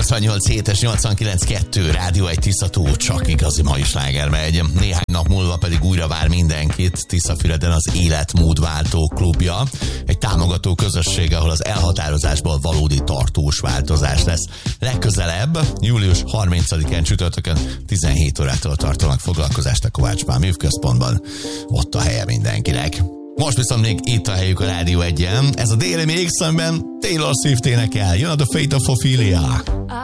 88.7-es 89.2 Rádió 1 Tiszató, csak igazi mai sláger megy. Néhány nap múlva pedig újra vár mindenkit Tiszafüreden az Életmódváltó klubja. Egy támogató közösség, ahol az elhatározásból valódi tartós változás lesz. Legközelebb, július 30-án csütörtökön 17 órától tartanak foglalkozást a Kovács Pál Művközpontban. Ott a helye mindenkinek. Most viszont még itt a helyük a Rádió 1-en. Ez a déli mix, amiben Taylor Swift énekel. Jön a The Fate of Ophelia.